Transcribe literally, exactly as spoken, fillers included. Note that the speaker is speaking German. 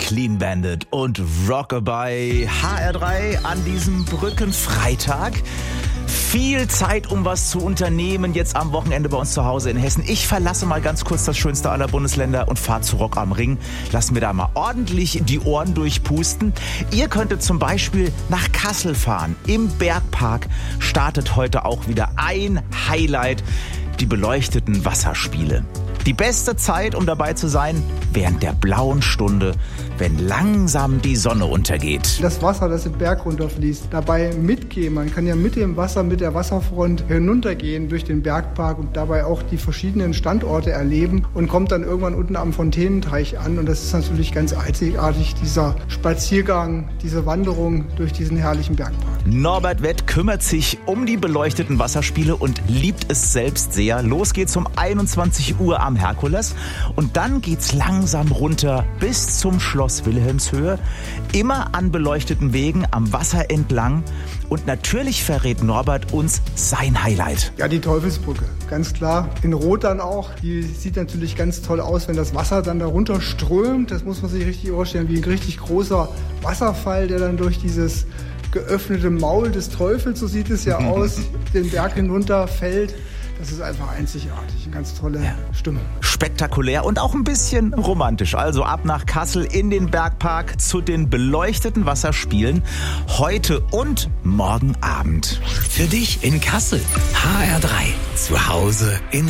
Clean Bandit und Rockabye. H R drei an diesem Brückenfreitag. Viel Zeit, um was zu unternehmen, jetzt am Wochenende bei uns zu Hause in Hessen. Ich verlasse mal ganz kurz das schönste aller Bundesländer und fahre zu Rock am Ring. Lassen wir da mal ordentlich die Ohren durchpusten. Ihr könntet zum Beispiel nach Kassel fahren. Im Bergpark startet heute auch wieder ein Highlight, die beleuchteten Wasserspiele. Die beste Zeit, um dabei zu sein, während der blauen Stunde, wenn langsam die Sonne untergeht. Das Wasser, das den Berg runterfließt, dabei mitgehen. Man kann ja mit dem Wasser, mit der Wasserfront hinuntergehen durch den Bergpark und dabei auch die verschiedenen Standorte erleben und kommt dann irgendwann unten am Fontänenteich an. Und das ist natürlich ganz einzigartig, dieser Spaziergang, diese Wanderung durch diesen herrlichen Bergpark. Norbert Wett kümmert sich um die beleuchteten Wasserspiele und liebt es selbst sehr. Los geht's um einundzwanzig Uhr am Herkules und dann geht's langsam runter bis zum Schloss Wilhelmshöhe, immer an beleuchteten Wegen am Wasser entlang und natürlich verrät Norbert uns sein Highlight. Ja, die Teufelsbrücke, ganz klar. In Rot dann auch, die sieht natürlich ganz toll aus, wenn das Wasser dann da runter strömt. Das muss man sich richtig vorstellen, wie ein richtig großer Wasserfall, der dann durch dieses geöffnete Maul des Teufels, so sieht es ja aus, den Berg hinunter fällt. Das ist einfach einzigartig, eine ganz tolle ja. Stimmung. Spektakulär und auch ein bisschen romantisch. Also ab nach Kassel in den Bergpark zu den beleuchteten Wasserspielen heute und morgen Abend. Für dich in Kassel. H R drei. Zu Hause in